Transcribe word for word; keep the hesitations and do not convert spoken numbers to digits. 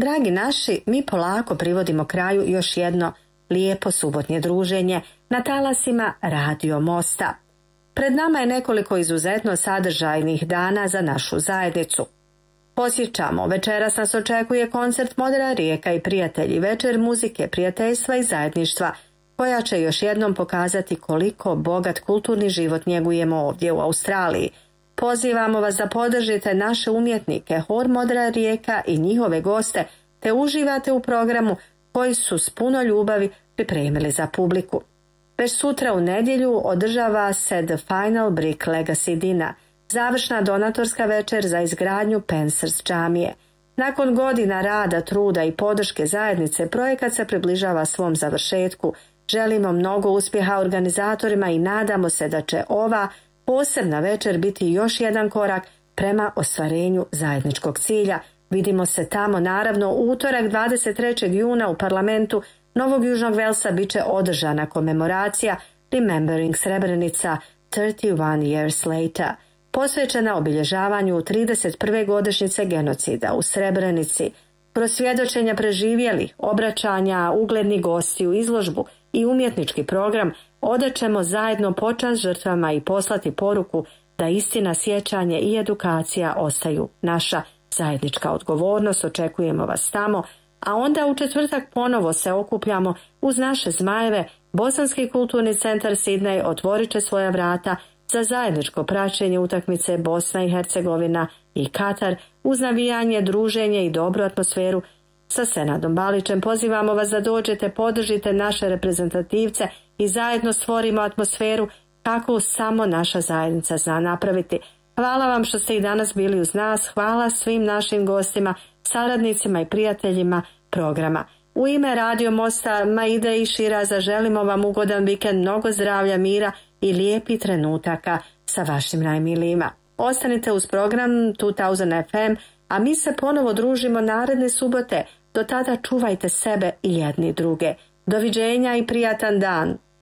Dragi naši, mi polako privodimo kraju još jedno lijepo subotnje druženje na talasima Radio Mosta. Pred nama je nekoliko izuzetno sadržajnih dana za našu zajednicu. Posjećamo, večeras nas očekuje koncert Modra rijeka i prijatelji, večer muzike, prijateljstva i zajedništva, koja će još jednom pokazati koliko bogat kulturni život njegujemo ovdje u Australiji. Pozivamo vas da podržite naše umjetnike, hor Modra rijeka i njihove goste, te uživate u programu koji su s puno ljubavi pripremili za publiku. Već sutra u nedjelju održava se The Final Brick Legacy Dinner, završna donatorska večer za izgradnju Pensers džamije. Nakon godina rada, truda i podrške zajednice, projekat se približava svom završetku. Želimo mnogo uspjeha organizatorima i nadamo se da će ova posebna večer biti još jedan korak prema ostvarenju zajedničkog cilja. Vidimo se tamo, naravno. U utorak dvadeset trećeg juna u parlamentu Novog Južnog Velsa bit će održana komemoracija Remembering Srebrenica trideset jedan Years Later, posvećena obilježavanju trideset prve godišnjice genocida u Srebrenici. Kroz svjedočenja preživjelih, obraćanja uglednih gostiju, izložbu i umjetnički program odaćemo zajedno počast žrtvama i poslati poruku da istina, sjećanje i edukacija ostaju naša zajednička odgovornost. Očekujemo vas tamo, a onda u četvrtak ponovo se okupljamo uz naše zmajeve. Bosanski kulturni centar Sidney otvorit će svoja vrata za zajedničko praćenje utakmice Bosna i Hercegovina i Katar uz navijanje, druženje i dobru atmosferu sa Senadom Balićem. Pozivamo vas da dođete, podržite naše reprezentativce i zajedno stvorimo atmosferu kako samo naša zajednica zna napraviti. Hvala vam što ste i danas bili uz nas. Hvala svim našim gostima, saradnicima i prijateljima programa. U ime Radio Mosta, Maide i Širaza želimo vam ugodan vikend, mnogo zdravlja, mira i lijepih trenutaka sa vašim najmilijima. Ostanite uz program dva tisuće F M, a mi se ponovo družimo naredne subote. Do tada čuvajte sebe i jedni druge. Doviđenja i prijatan dan.